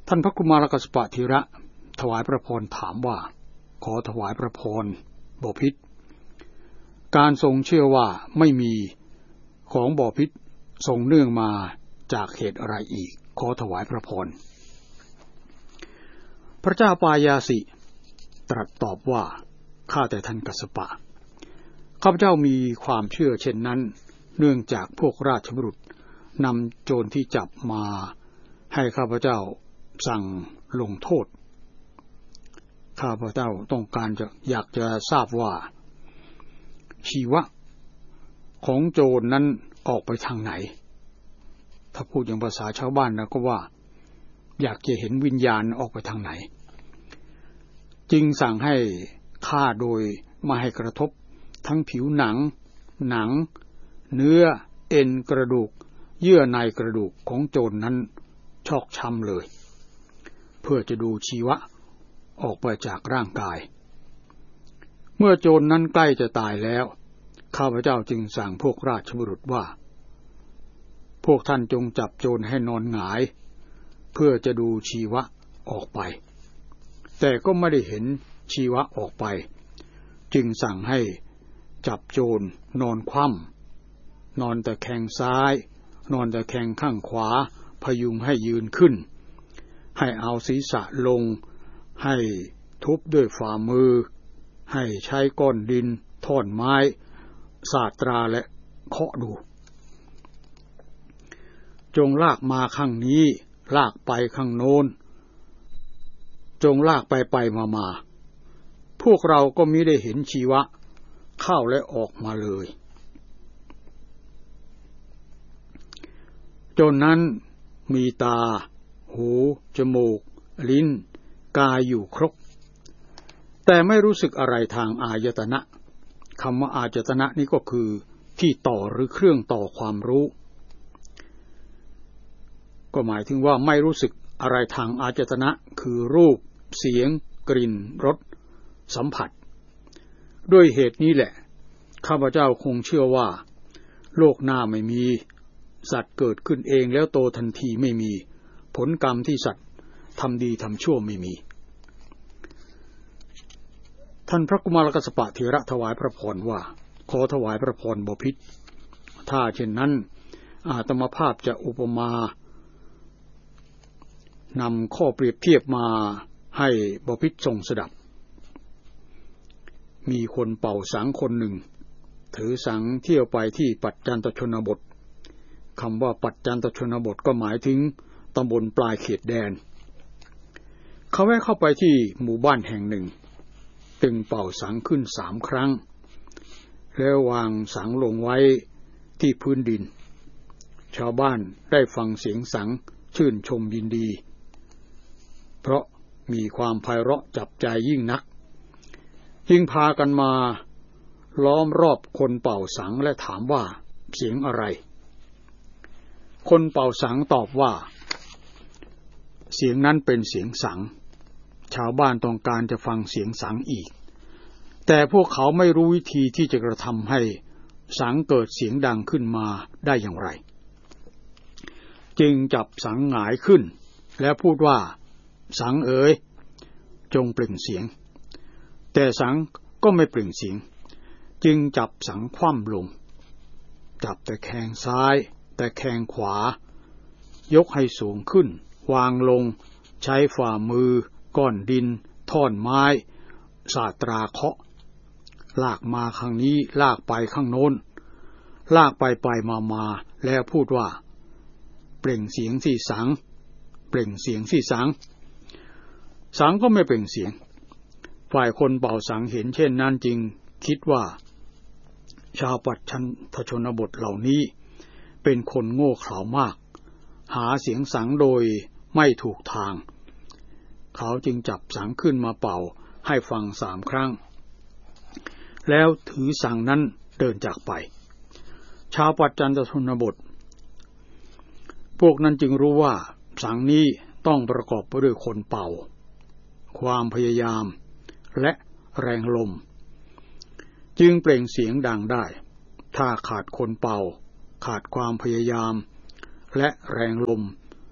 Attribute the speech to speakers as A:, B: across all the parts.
A: ท่านพระกุมารกัสสปะธีระถวายพระพรถามว่าขอถวายพระพรบพิตรการทรงเชื่อว่าไม่มีของบพิตรทรงเนื่องมาจากเหตุอะไรอีกขอถวายพระพรพระเจ้าปายาสิตรัสตอบว่าข้าแต่ท่านกัสสปะข้าพเจ้ามีความเชื่อเช่นนั้นเนื่องจากพวกราชบุรุษนำโจรที่จับมาให้ข้าพเจ้าสั่งลงโทษข้าพเจ้าต้องการอยากจะทราบว่าชีวะของโจรนั้นออกไปทางไหนถ้าพูดอย่างภาษาชาวบ้านนะก็ว่าอยากจะเห็นวิญญาณออกไปทางไหนจึงสั่งให้ฆ่าโดยไม่ให้กระทบทั้งผิวหนังเนื้อเอ็นกระดูกเยื่อในกระดูกของโจรนั้นชอกช้ำเลยเพื่อจะดูชีวะออกไปจากร่างกายเมื่อโจรนั้นใกล้จะตายแล้วข้าพเจ้าจึงสั่งพวกราชบุรุษว่าพวกท่านจงจับโจรให้นอนหงายเพื่อจะดูชีวะออกไปแต่ก็ไม่ได้เห็นชีวะออกไปจึงสั่งให้จับโจรนอนคว่ำนอนตะแคงซ้ายนอนตะแคงข้างขวาพยุงให้ยืนขึ้นให้เอาศีรษะลงให้ทุบด้วยฝ่ามือให้ใช้ก้อนดินท่อนไม้สาตราและเคาะดูจงลากมาข้างนี้ลากไปข้างโน้นจงลากไปมาพวกเราก็มิได้เห็นชีวะเข้าและออกมาเลยโจรนั้นมีตาหูจมูกลิ้นกายอยู่ครบแต่ไม่รู้สึกอะไรทางอายตนะคำว่าอายตนะนี้ก็คือที่ต่อหรือเครื่องต่อความรู้ก็หมายถึงว่าไม่รู้สึกอะไรทางอายตนะคือรูปเสียงกลิ่นรสสัมผัสด้วยเหตุนี้แหละข้าพเจ้าคงเชื่อว่าโลกหน้าไม่มีสัตว์เกิดขึ้นเองแล้วโตทันทีไม่มีผลกรรมที่สัตว์ทำดีทำชั่วไม่มีท่านพระกุมารกัสสปะเถระถวายพระพรว่าขอถวายพระพรบพิตรถ้าเช่นนั้นอาตมาภาพจะอุปมานำข้อเปรียบเทียบมาให้บพิตรทรงสดับมีคนเป่าสังคนหนึ่งถือสังเที่ยวไปที่ปัจจันตชนบทคำว่าปัจจันตชนบทก็หมายถึงตำบลปลายเขตแดนเขาแวะเข้าไปที่หมู่บ้านแห่งหนึ่งตึงเป่าสังขึ้น3 ครั้งแล้ววางสังลงไว้ที่พื้นดินชาวบ้านได้ฟังเสียงสังชื่นชมยินดีเพราะมีความไพเราะจับใจยิ่งนักจึงพากันมาล้อมรอบคนเป่าสังและถามว่าเสียงอะไรคนเป่าสังตอบว่าเสียงนั้นเป็นเสียงสังชาวบ้านต้องการจะฟังเสียงสังอีกแต่พวกเขาไม่รู้วิธีที่จะกระทำให้สังเกิดเสียงดังขึ้นมาได้อย่างไรจึงจับสังหงายขึ้นและพูดว่าสังเอ๋ยจงเปล่งเสียงแต่สังก็ไม่เปล่งเสียงจึงจับสังคว่ำลงจับตะแคงซ้ายตะแคงขวายกให้สูงขึ้นวางลงใช้ฝ่ามือก้อนดินท่อนไม้สาตราเคาะลากมาข้างนี้ลากไปข้างโน้นลากไปมาแล้วพูดว่าเปล่งเสียงที่สังเปล่งเสียงที่สังสังก็ไม่เปล่งเสียงฝ่ายคนเป่าสังเห็นเช่นนั้นจึงคิดว่าชาวปัจจันตชนบทเหล่านี้เป็นคนโง่เขลามากหาเสียงสังโดยไม่ถูกทางเขาจึงจับสังขึ้นมาเป่าให้ฟัง3 ครั้งแล้วถือสังนั้นเดินจากไปชาวปัจจันตชนบทพวกนั้นจึงรู้ว่าสังนี้ต้องประกอบไปด้วยคนเป่าความพยายามและแรงลมจึงเปล่งเสียงดังได้ถ้าขาดคนเป่าขาดความพยายามและแรงลม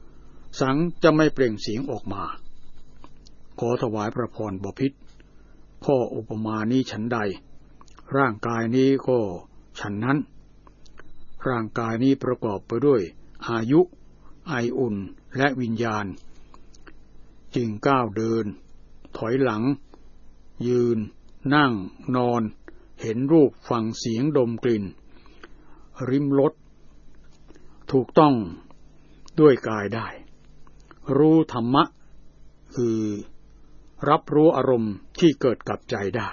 A: สังจะไม่เปล่งเสียงออกมาขอถวายพระพรบพิตรข้ออุปมานี้ฉันใดร่างกายนี้ก็ฉันนั้นร่างกายนี้ประกอบไปด้วยอายุไออุ่นและวิญญาณจึงก้าวเดินถอยหลังยืนนั่งนอนเห็นรูปฟังเสียงดมกลิ่นริมรสถูกต้องด้วยกายได้รู้ธรรมะคือรับรู้อารมณ์ที่เกิดกับใจได้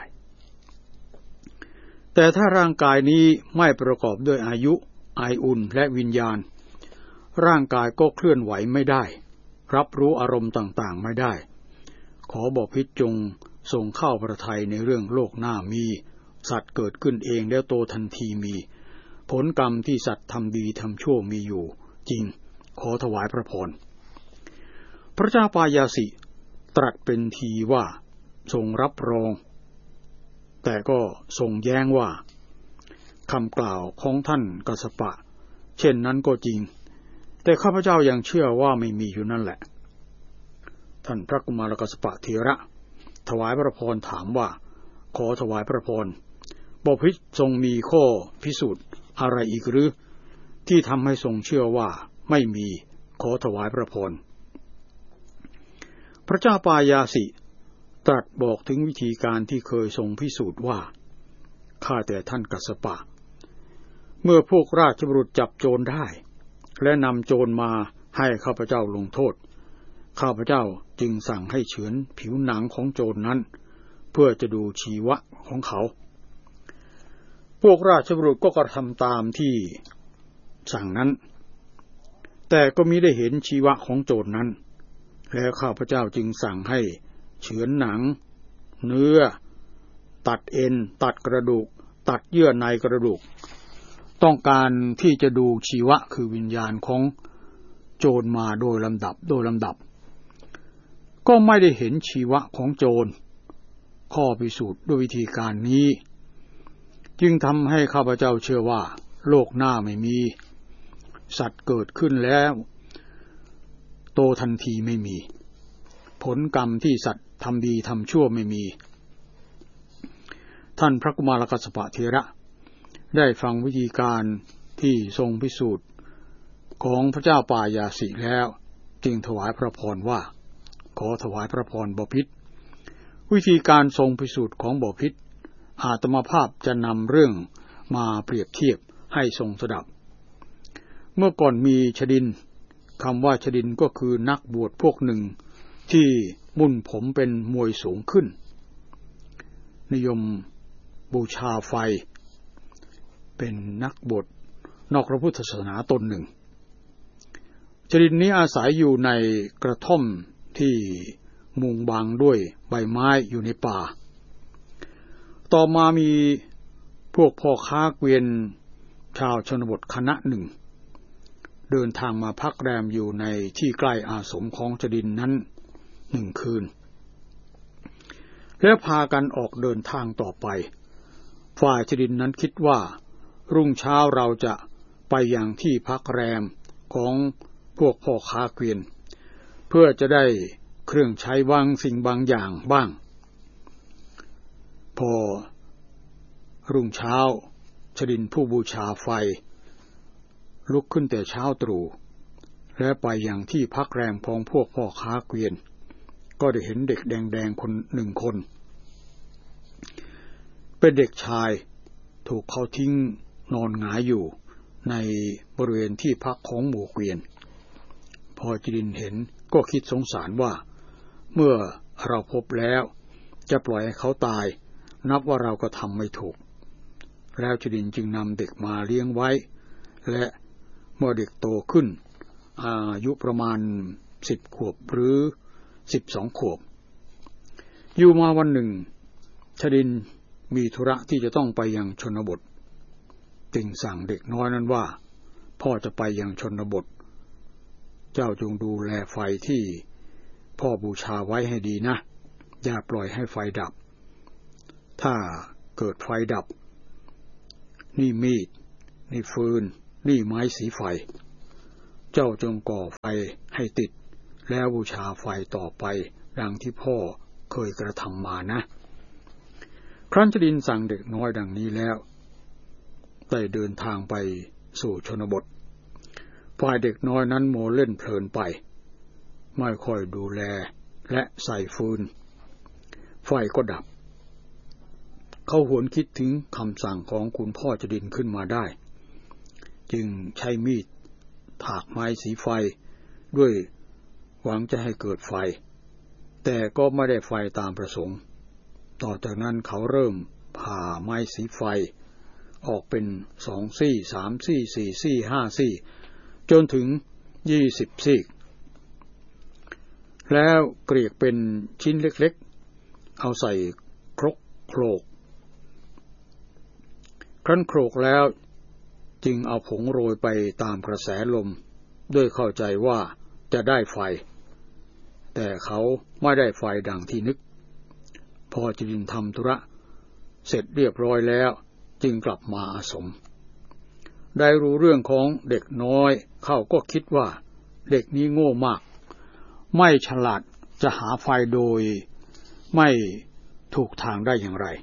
A: แต่ถ้าร่างกายนี้ไม่ประกอบด้วยอายุไออุ่นและวิญญาณร่างกายก็เคลื่อนไหวไม่ได้รับรู้อารมณ์ต่างๆไม่ได้ขอบอกพิจงทรงเข้าประทัยในเรื่องโลกหน้ามีสัตว์เกิดขึ้นเองแล้วโตทันทีมีผลกรรมที่สัตว์ทำดีทำชั่วมีอยู่จริงขอถวายพระพรพระเจ้าปายาสิตรัสเป็นทีว่าทรงรับรองแต่ก็ทรงแย้งว่าคำกล่าวของท่านกัสสปะเช่นนั้นก็จริงแต่ข้าพเจ้ายังเชื่อว่าไม่มีอยู่นั่นแหละท่านพระกุมารกัสสปะเถระถวายพระพรถามว่าขอถวายพระพรบพิตรทรงมีข้อพิสูจน์อะไรอีกหรือที่ทำให้ทรงเชื่อว่าไม่มีขอถวายพระพรพระเจ้าปายาสิตรัสบอกถึงวิธีการที่เคยทรงพิสูจน์ว่าข้าแต่ท่านกัสสปะเมื่อพวกราชบุรุษจับโจรได้และนำโจรมาให้ข้าพเจ้าลงโทษข้าพเจ้าจึงสั่งให้เฉือนผิวหนังของโจรนั้นเพื่อจะดูชีวะของเขาพวกราชบุรุษก็กระทำตามที่สั่งนั้นแต่ก็มิได้เห็นชีวะของโจรนั้นแล้วข้าพเจ้าจึงสั่งให้เฉือนหนังเนื้อตัดเอ็นตัดกระดูกตัดเยื่อในกระดูกต้องการที่จะดูชีวะคือวิญญาณของโจรมาโดยลำดับก็ไม่ได้เห็นชีวะของโจรข้อพิสูจน์ด้วยวิธีการนี้จึงทำให้ข้าพเจ้าเชื่อว่าโลกหน้าไม่มีสัตว์เกิดขึ้นแล้วโตทันทีไม่มีผลกรรมที่สัตว์ทำดีทำชั่วไม่มีท่านพระกุมารกัสสปะเถระได้ฟังวิธีการที่ทรงพิสูจน์ของพระเจ้าปายาสิแล้วจึงถวายพระพรว่าขอถวายพระพรบพิตรวิธีการทรงพิสูจน์ของบพิตรอาตมาภาพจะนำเรื่องมาเปรียบเทียบให้ทรงสดับเมื่อก่อนมีชดินคำว่าชดินก็คือนักบวชพวกหนึ่งที่มุ่นผมเป็นมวยสูงขึ้นนิยมบูชาไฟเป็นนักบวชนอกพระพุทธศาสนาตนหนึ่งชดินนี้อาศัยอยู่ในกระท่อมที่มุงบังด้วยใบไม้อยู่ในป่าต่อมามีพวกพ่อค้าเกวียนชาวชนบทคณะหนึ่งเดินทางมาพักแรมอยู่ในที่ใกล้อาสมของชดินนั้น1 คืนแล้วพากันออกเดินทางต่อไปฝ่ายชดินนั้นคิดว่ารุ่งเช้าเราจะไปยังที่พักแรมของพวกพ่อค้าเกวียนเพื่อจะได้เครื่องใช้บางสิ่งบางอย่างบ้างพอรุ่งเช้าชดินผู้บูชาไฟลุกขึ้นแต่เช้าตรู่และไปยังที่พักแรมของพวกพ่อค้าเกวียนก็ได้เห็นเด็กแดงๆคนเป็นเด็กชายถูกเขาทิ้งนอนหงายอยู่ในบริเวณที่พักของหมู่เกวียนพอชดินเห็นก็คิดสงสารว่าเมื่อเราพบแล้วจะปล่อยให้เขาตายนับว่าเราก็ทำไม่ถูกแล้วชดินจึงนำเด็กมาเลี้ยงไว้และเมื่อเด็กโตขึ้นอายุประมาณ10 ขวบหรือ12 ขวบอยู่มาวันหนึ่งชดินมีธุระที่จะต้องไปยังชนบทจึงสั่งเด็กน้อยนั้นว่าพ่อจะไปยังชนบทเจ้าจงดูแลไฟที่พ่อบูชาไว้ให้ดีนะอย่าปล่อยให้ไฟดับถ้าเกิดไฟดับนี่มีดนี่ฟืนนี่ไม้สีไฟเจ้าจงก่อไฟให้ติดแล้วบูชาไฟต่อไปดังที่พ่อเคยกระทำมานะครั้นชดินสั่งเด็กน้อยดังนี้แล้วได้เดินทางไปสู่ชนบทฝ่ายเด็กน้อยนั้นโมเล่นเพลินไปไม่ค่อยดูแลและใส่ฟืนไฟก็ดับเขาหวนคิดถึงคำสั่งของคุณพ่อชดินขึ้นมาได้จึงใช้มีดถากไม้สีไฟด้วยหวังจะให้เกิดไฟแต่ก็ไม่ได้ไฟตามประสงค์ต่อจากนั้นเขาเริ่มผ่าไม้สีไฟออกเป็น2 ซี่ 3 ซี่ 4 ซี่ 5 ซี่จนถึง20 ซี่แล้วเกลี่ยเป็นชิ้นเล็กๆเอาใส่ครกโขลกครั้นโขลกแล้วจึงเอาผงโรยไปตามกระแสลมด้วยเข้าใจว่าจะได้ไฟแต่เขาไม่ได้ไฟดังที่นึกพอชดินทำธุระเสร็จเรียบร้อยแล้วจึงกลับมาอาสมได้รู้เรื่องของเด็กน้อยเขาก็คิดว่าเด็กนี้โง่มากไม่ฉลาดจะหาไฟโดยไม่ถูกทางได้อย่างไร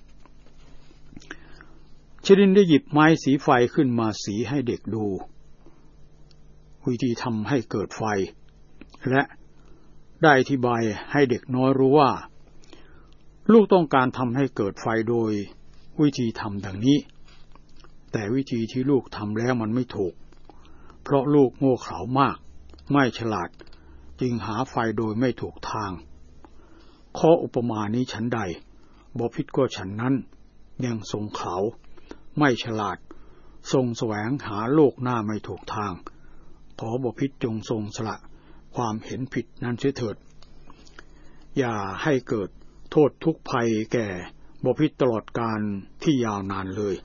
A: ชดินได้หยิบไม้สีไฟขึ้นมาสีให้เด็กดูวิธีทำให้เกิดไฟและได้อธิบายให้เด็กน้อยรู้ว่าลูกต้องการทำให้เกิดไฟโดยวิธีทำดังนี้แต่วิธีที่ลูกทำแล้วมันไม่ถูกเพราะลูกโง่เขลามากไม่ฉลาดจึงหาไฟโดยไม่ถูกทางข้ออุปมานี้ฉันใดบพิตรก็ฉันนั้นยังทรงเขลาไม่ฉลาดทรงแสวงหาโลกหน้าไม่ถูกทางขอบพิตรจงทรงสละความเห็นผิดนั้นเสียเถิดอย่าให้เกิดโทษทุกภัยแก่บพิตรตลอดกาลที่ยาวนานเลย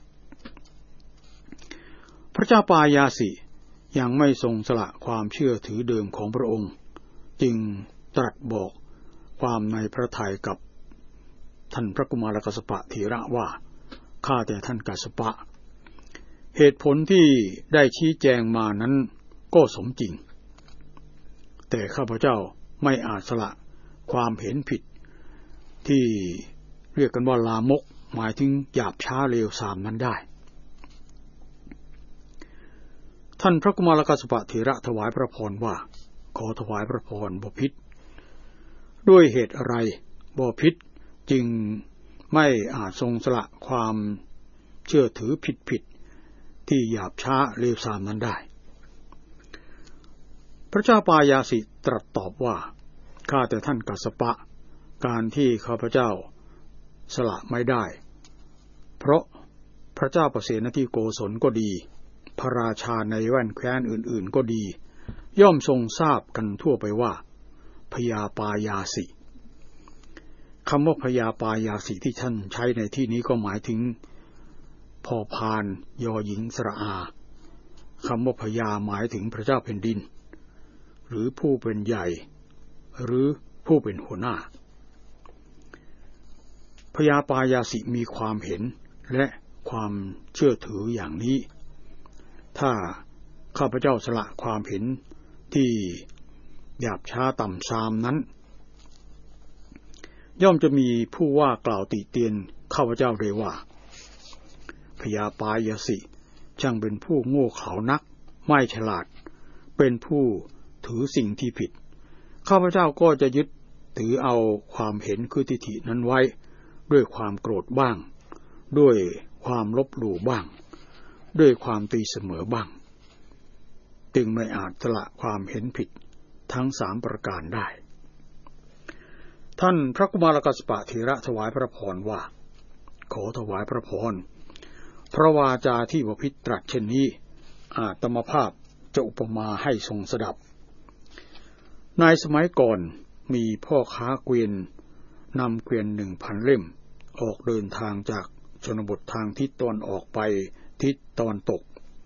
A: พระเจ้าปายาสิยังไม่ทรงสละความเชื่อถือเดิมของพระองค์จึงตรัสบอกความในพระทัยกับท่านพระกุมารกัสสปะเถระว่าข้าแต่ท่านกัสสปะเหตุผลที่ได้ชี้แจงมานั้นก็สมจริงแต่ข้าพเจ้าไม่อาจสละความเห็นผิดที่เรียกกันว่าลามกหมายถึงหยาบช้าเลวทรามนั้นได้ท่านพระกุมารกัสสปะเถระถวายพระพรว่าขอถวายพระพรบพิตรด้วยเหตุอะไรบพิตรจึงไม่อาจทรงสละความเชื่อถือผิดที่หยาบช้าเลวทรามนั้นได้พระเจ้าปายาสิตรัสตอบว่าข้าแต่ท่านกัสสปะการที่ข้าพเจ้าสละไม่ได้เพราะพระเจ้าประเสนทิโกศลก็ดีพระราชาในแว่นแคว้นอื่นๆก็ดีย่อมทรงทราบกันทั่วไปว่าพยาปายาสิคำว่าพยาปายาสิที่ท่านใช้ในที่นี้ก็หมายถึงพอพานยอหญิงสระอาคำว่าพยาหมายถึงพระเจ้าแผ่นดินหรือผู้เป็นใหญ่หรือผู้เป็นหัวหน้าพยาปายาสิมีความเห็นและความเชื่อถืออย่างนี้ถ้าข้าพเจ้าสละความเห็นที่หยาบช้าต่ำทรามนั้นย่อมจะมีผู้ว่ากล่าวติเตียนข้าพเจ้าได้ว่าพยาปายาสิช่างเป็นผู้โง่เขลานักไม่ฉลาดเป็นผู้ถือสิ่งที่ผิดข้าพเจ้าก็จะยึดถือเอาความเห็นคือทิฏฐินั้นไว้ด้วยความโกรธบ้างด้วยความลบหลู่บ้างด้วยความตีเสมอบ้างจึงไม่อาจสละความเห็นผิดทั้ง3ประการได้ท่านพระกุมารกัสสปะเถระถวายพระพรว่าขอถวายพระพรพระวาจาที่บพิตรตรัสเช่นนี้อาตมภาพจะอุปมาให้ทรงสดับในสมัยก่อนมีพ่อค้าเกวียนนำเกวียน 1,000 เล่มออกเดินทางจากชนบททางทิศตะวันออกไปทิศตะวันตก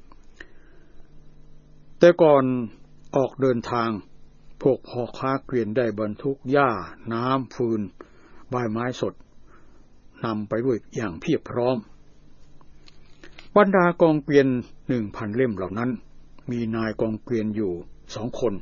A: แต่ก่อนออกเดินทางพวกพ่อค้าเกวียนได้บรรทุกหญ้าน้ำฟืนใบไม้สดนำไปด้วยอย่างเพียบพร้อมบรรดากองเกวียน 1,000 เล่มเหล่านั้นมีนายกองเกวียนอยู่2 คน